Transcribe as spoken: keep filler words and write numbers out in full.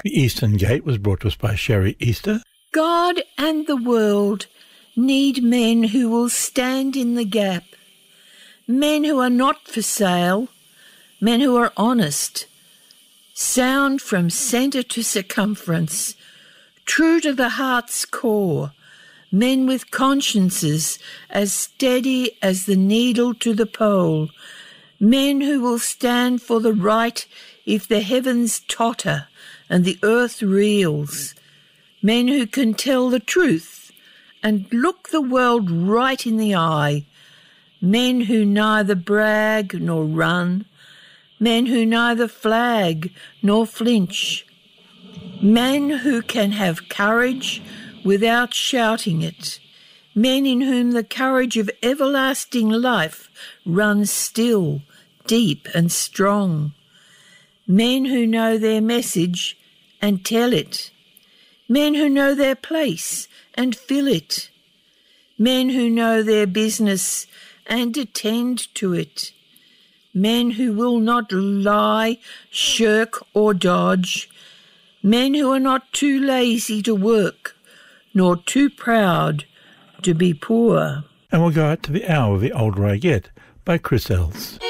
The Eastern Gate was brought to us by Sherry Easter. God and the world need men who will stand in the gap, men who are not for sale, men who are honest, sound from centre to circumference, true to the heart's core, men with consciences as steady as the needle to the pole, men who will stand for the right if the heavens totter and the earth reels, men who can tell the truth and look the world right in the eye, men who neither brag nor run, men who neither flag nor flinch, men who can have courage without shouting it, men in whom the courage of everlasting life runs still, deep and strong, men who know their message and tell it, men who know their place and fill it, men who know their business and attend to it, men who will not lie, shirk or dodge, men who are not too lazy to work nor too proud to be poor. And we'll go out to the hour of the older I get by Chris Ells.